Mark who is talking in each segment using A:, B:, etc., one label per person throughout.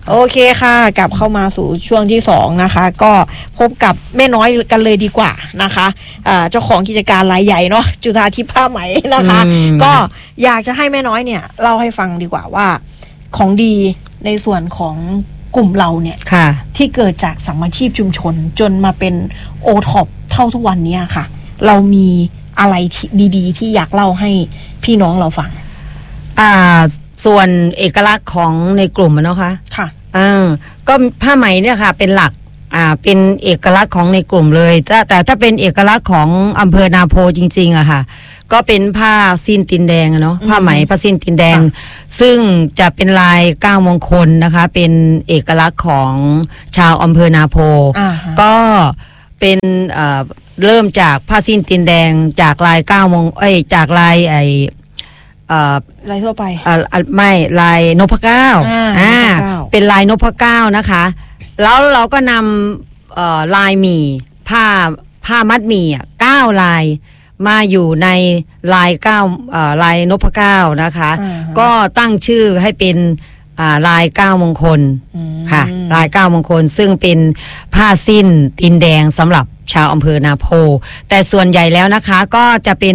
A: โอเคค่ะกลับเข้ามาสู่ช่วงที่2นะคะก็พบกับแม่น้อยกันเลยดีกว่านะคะเจ้าของกิจการรายใหญ่เนาะจุฑาทิพย์ผ้าไหมนะคะก็อยากจะให้แม่น้อยเนี่ยเล่าให้ฟังดีกว่าว่าของดีในส่วนของกลุ่มเราเนี่ยที่เกิดจากสัมมาชีพชุมชนจนมาเป็นโอท็อปเท่าทุกวันนี้ค่ะเรามีอะไรดีๆที่อยากเล่าให้พี่น้องเราฟัง
B: ส่วนเอกลักษณ์ของในกลุ่มเนาะค่ะก็ผ้าไหมเนี่ยค่ะเป็นหลักเป็นเอกลักษณ์ของในกลุ่มเลยแต่ถ้าเป็นเอกลักษณ์ของอำเภอนาโพจริงๆอะค่ะก็เป็นผ้าสิ้นตีนแดงเนาะผ้าไหมผ้าสิ้นตีนแดงซึ่งจะเป็นลาย9มงคลนะคะเป็นเอกลักษณ์ของชาวอำเภอนาโพก็เป็นเริ่มจากผ้าสิ้นตีนแดงจากลาย9มงจากลาย
A: ลายทั่วไป
B: ไม่ลายนพเก้าเป็นลายนพเก้านะคะแล้วเราก็นำลายหมี่ผ้ามัดหมี่9ลายมาอยู่ในลายลายนพเก้านะคะก็ตั้งชื่อให้เป็นลาย9มงคลค่ะลาย9มงคลซึ่งเป็นผ้าสิ้นตีนแดงสำหรับชาวอำเภอนาโพแต่ส่วนใหญ่แล้วนะคะก็จะเป็น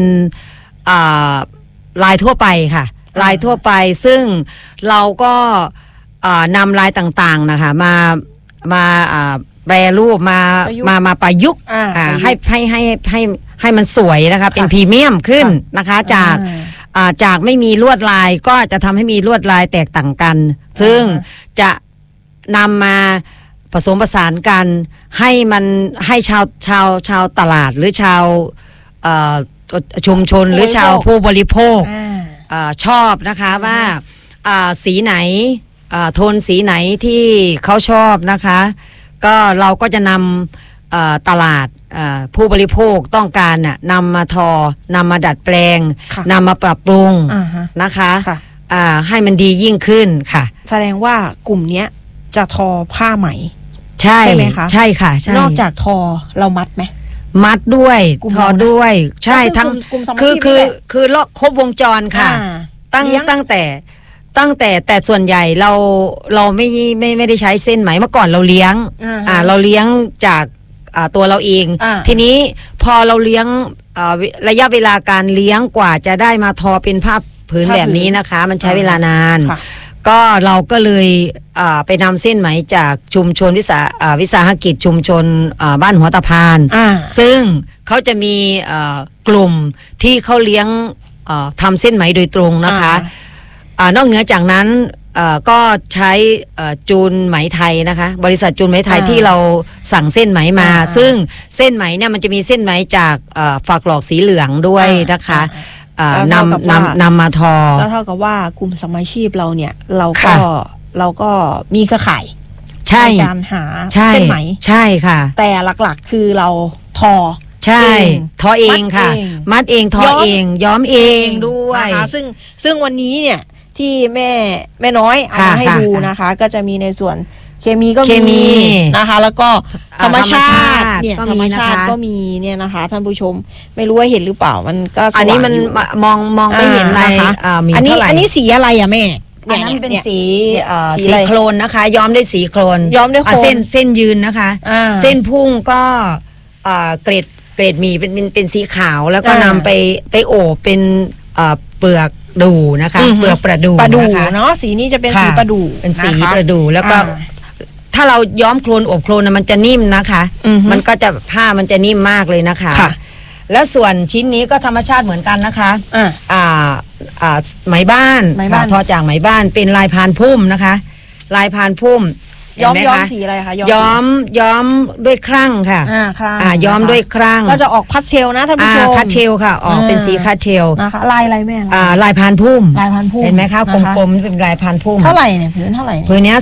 B: ลายทั่วไปค่ะลายทั่วไปซึ่งเราก็นำลายต่างๆนะคะมาแปรรูปมาประยุกต์ให้มันสวยนะคะเป็นพรีเมียมขึ้นนะคะจากไม่มีลวดลายก็จะทำให้มีลวดลายแตกต่างกันซึ่งจะนำมาผสมผสานกันให้มันให้ชาวตลาดหรือชาวชุมชนหรือชาวผู้บริโภคชอบนะคะว่าสีไหนโทนสีไหนที่เขาชอบนะคะก็เราก็จะนำตลาดผู้บริโภคต้องการนำมานำมาดัดแปลงนำมาปรับปรุงนะคะให้มันดียิ่งขึ้นค่ะ
A: แสดงว่ากลุ่มนี้จะทอผ้าไหม
B: ใช่ไหมคะใช่ค่ะ
A: นอกจากทอเรามัดไหม
B: มัดด้วยทอด้วยใช่ทั้งคือเลาะครบวงจรค่ะตั้งแต่ส่วนใหญ่เราไม่ได้ใช้เส้นไหมเมื่อก่อนเราเลี้ยงเราเลี้ยงจากตัวเราเองทีนี้พอเราเลี้ยงระยะเวลาการเลี้ยงกว่าจะได้มาทอเป็นผ้าผืนแบบนี้นะคะมันใช้เวลานานก็เราก็เลยไปนำเส้นไหมจากชุมชนวิสาหกิจชุมชนบ้านหัวตะพานซึ่งเขาจะมีกลุ่มที่เขาเลี้ยงทำเส้นไหมโดยตรงนะคะนอกเหนือจากนั้นก็ใช้จูนไหมไทยนะคะบริษัทจูนไหมไทยที่เราสั่งเส้นไหมมาซึ่งเส้นไหมเนี่ยมันจะมีเส้นไหมจากฝักหลอกสีเหลืองด้วยนะคะนำมาทอ
A: แล้วเท่ากับว่ากลุ่มสมาชีพเราเนี่ยเราก็มีเครือข่ายในการหาเส้นไหม
B: ใช่ค่ะ
A: แต่หลักๆคือเราทอ
B: ใช่ทอเองค่ะมัดเองทอเองย้อมเองด้วย
A: นะคะซึ่งวันนี้เนี่ยที่แม่น้อยเอามาให้ดูนะคะก็จะมีในส่วนเคมีก็มีนะคะแล้วก็ธรรมชาติเนี่ยธรรมชาติก็มีเนี่ยนะคะท่านผู้ชมไม่รู้ว่าเห็นหรือเปล่ามันก็
B: อันนี้มันมองไม่เห็นนะคะ
A: อันนี้สีอะไรอะแม่
B: อันนั้นเป็นสีโคลนนะคะย้อมด้วยสีโคลนเส้นยืนนะคะเส้นพุ่งก็เกรดหมี่เป็นสีขาวแล้วก็นำไปโอบเป็นเปลือกดูนะคะเปลือกประดู
A: นะคะเนาะสีนี้จะเป็นสีประดู
B: เป็นสีประดูแล้วก็ถ้าเราย้อมโคลนอบโคลนมันจะนิ่มนะคะมันก็จะผ้ามันจะนิ่มมากเลยนะคะแล้วส่วนชิ้นนี้ก็ธรรมชาติเหมือนกันนะคะไหมบ้านทอจากไหมบ้านเป็นลายพานพุ่มนะคะลายพานพุ่ม
A: ย้อมสีอะไรคะ
B: ย้อมด้วยครั่งค่ะย้อมด้วยครั่ง
A: ก็จะออกพัสเทลนะท่านผู้ชม
B: คัสเทลค่ะออกเป็นสีคัสเทล
A: นะคะลายอะไรแม่
B: ลายพานพุ่มเห็นไหมคะกลมๆเป็นลายพานพุ่ม
A: เท่าไหร่เนี่ยพื้นเท่าไหร่
B: พื้นเนี้ย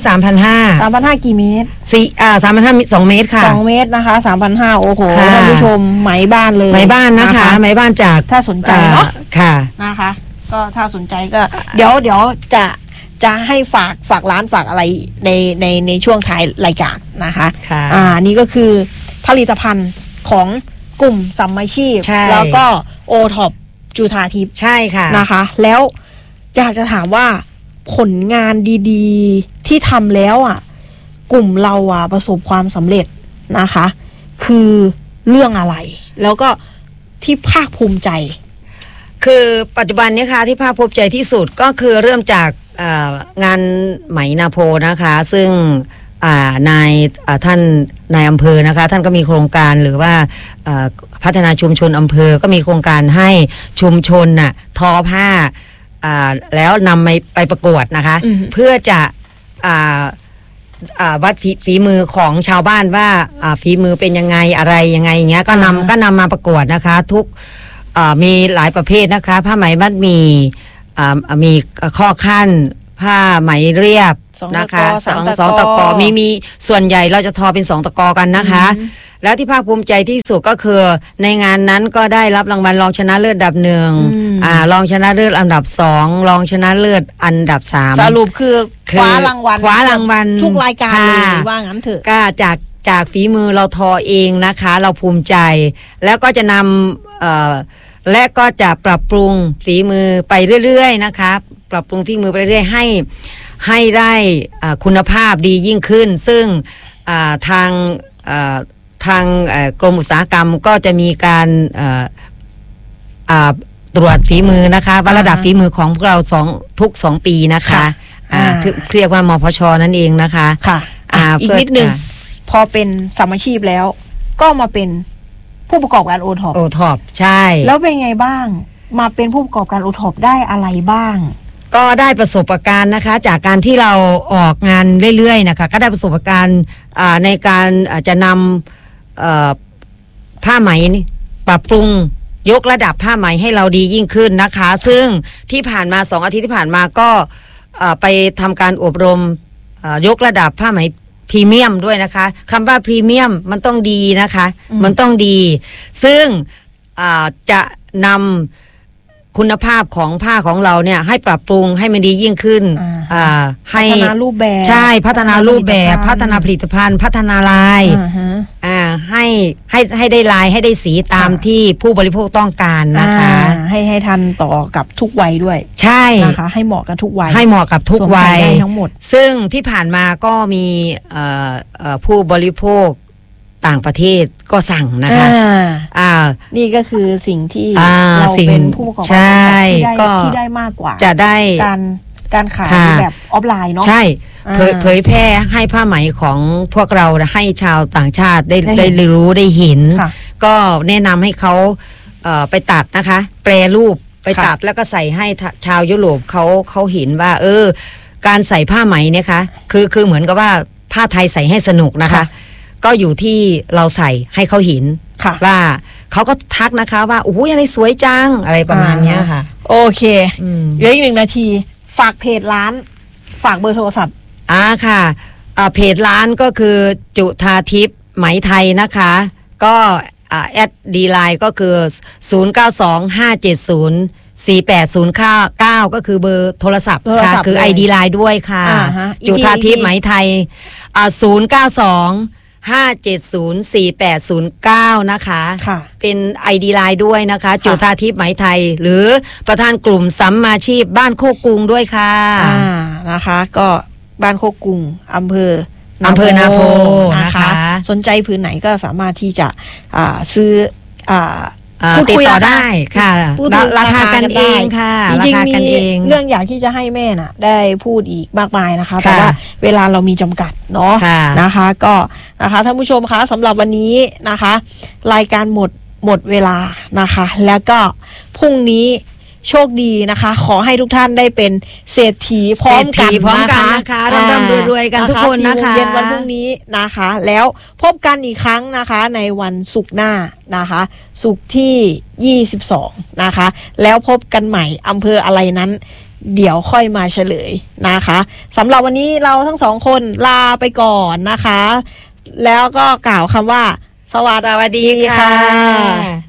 B: 3,500
A: กี่เมตร
B: 3,500 2 เมตรค่ะ
A: 2 เมตรนะคะ 3,500โอ้โหท่านผู้ชมไหมบ้านเลย
B: ไหมบ้านนะคะไหมบ้านจาก
A: ถ้าสนใจเนาะ
B: ค่ะ
A: นะคะก็ถ้าสนใจก็เดี๋ยวจะให้ฝากร้านฝากอะไรในช่วงท้ายรายการนะคะนี่ก็คือผลิตภัณฑ์ของกลุ่มสัมมาชีพแล้วก็โอท็อปจุฑาทิพย์
B: ใช่ค่ะ
A: นะคะแล้วอยากจะถามว่าผลงานดีๆที่ทำแล้วกลุ่มเราประสบความสำเร็จนะคะคือเรื่องอะไรแล้วก็ที่ภาคภูมิใจ
B: คือปัจจุบันนี้ค่ะที่ภาคภูมิใจที่สุดก็คือเริ่มจากงานไหมนาโพนะคะซึ่งท่านนายอำเภอนะคะท่านก็มีโครงการหรือว่าพัฒนาชุมชนอำเภอก็มีโครงการให้ชุมชนทอผ้าแล้วนำไปประกวดนะคะเพื่อจะวัดฝีมือของชาวบ้านว่าฝีมือเป็นยังไงอะไรยังไงอย่างเงี้ยก็นำมาประกวดนะคะทุกมีหลายประเภทนะคะผ้าไหมมัดหมี่มีข้อขั้นผ้าไหมเรียบนะคะสองตะกอมีส่วนใหญ่เราจะทอเป็น2 ตะกอกันนะคะแล้วที่ภาคภูมิใจที่สุดก็คือในงานนั้นก็ได้รับรางวัลรองชนะเลิศอันดับ1รองชนะเลิศอันดับ2รองชนะเลิศอันดับ3
A: สรุปคือคว้ารางวัลทุกรายการเลยว่างั้นเถอะ
B: ก็จากฝีมือเราทอเองนะคะเราภูมิใจแล้วก็จะนำและก็จะปรับปรุงฝีมือไปเรื่อยๆนะคะปรับปรุงฝีมือไปเรื่อยๆให้ได้คุณภาพดียิ่งขึ้นซึ่งทางกรมอุตสาหกรรมก็จะมีการตรวจฝีมือนะคะว่าระดับฝีมือของพวกเราทุก2 ปีนะคะเรียกว่ามพช.นั่นเองนะคะ
A: ค่ะอีกนิดนึงพอเป็นสามัญอาชีพแล้วก็มาเป็นผู้ประกอบการโอท็อป
B: ใช่
A: แล้วเป็นไงบ้างมาเป็นผู้ประกอบการโอท็อปได้อะไรบ้าง
B: ก็ได้ประสบการณ์นะคะจากการที่เราออกงานเรื่อยๆนะคะก็ได้ประสบการณ์ในการจะนำผ้าไหมปรับปรุงยกระดับผ้าไหมให้เราดียิ่งขึ้นนะคะซึ่งที่ผ่านมา2 อาทิตย์ที่ผ่านมาก็ไปทำการอบรมยกระดับผ้าไหมพรีเมียมด้วยนะคะคำว่าพรีเมียมมันต้องดีนะคะมันต้องดีซึ่งจะนำคุณภาพของผ้าของเราเนี่ยให้ปรับปรุงให้มันดียิ่งขึ้น
A: ให้พัฒนารูปแบบ
B: ใช่พัฒนารูปแบบพัฒนาผลิตภัณฑ์พัฒนาลายให้ได้ลายให้ได้สีตามที่ผู้บริโภคต้องการนะคะ
A: ให้ทันต่อกับทุกวัยด้วย
B: ใช่
A: นะคะให้เหมาะกับทุกวัย
B: ให้เหมาะกับทุกวัย
A: ทั้งหมด
B: ซึ่งที่ผ่านมาก็มีผู้บริโภคต่างประเทศก็สั่งนะคะ
A: นี่ก็คือสิ่งที่เราเป็นผู้ประกอบการที่ได้มากกว่า
B: จะได้
A: การขายแบบออฟไลน์เนาะ
B: ใช่เผยแพร่ให้ผ้าไหมของพวกเราให้ชาวต่างชาติได้รู้ได้เห็นก็แนะนำให้เขาไปตัดนะคะแปรรูปไปตัดแล้วก็ใส่ให้ชาวยุโรปเขาเห็นว่าการใส่ผ้าไหมเนี่ยค่ะคือเหมือนกับว่าผ้าไทยใส่ให้สนุกนะคะก็อยู่ที่เราใส่ให้เขาเห็นว่าเขาก็ทักนะคะว่าโอ้โหอะไรสวยจังอะไรประมาณนี้ค่ะ
A: โอเคเหลืออีก1 นาทีฝากเพจร้านฝากเบอร์โทรศัพท์
B: ค่ะเพจร้านก็คือจุธาทิพย์ไหมไทยนะคะก็แอดดีไลน์ก็คือ0925704809ก็คือเบอร์โทรศัพท์ค่ะคือ ID ไลน์ด้วยค่ะจุธาทิพย์ไหมไทย0925704809นะคะเป็น ID ไลน์ด้วยนะคะจุธาทิพย์ไหมไทยหรือประธานกลุ่มสัมมาชีพบ้านโคกรุงด้วยค่ะ
A: นะคะก็บ้านโคกรุงอำเภอ
B: นาโพนะคะ
A: สนใจพื้นไหนก็สามารถที่จะซื้อ
B: ติดต่อได้ค่ะราคากันเองค่ะ
A: จริงๆมีเรื่องอยากที่จะให้แม่น่ะได้พูดอีกมากมายนะคะแต่ว่าเวลาเรามีจำกัดเนาะนะคะก็นะคะท่านผู้ชมคะสำหรับวันนี้นะคะรายการหมดเวลานะคะแล้วก็พรุ่งนี้โชคดีนะคะขอให้ทุกท่านได้เป็นเศรษฐีพร้อมกัน
B: นะคะร่ำรวยกันทุกคนนะคะ
A: 4 โมงเย็นวันพรุ่งนี้นะคะแล้วพบกันอีกครั้งนะคะในวันศุกร์หน้านะคะศุกร์ที่22นะคะแล้วพบกันใหม่อำเภออะไรนั้นเดี๋ยวค่อยมาเฉลยนะคะสำหรับวันนี้เราทั้ง2 คนลาไปก่อนนะคะแล้วก็กล่าวคำว่าสวัสดีค่ะ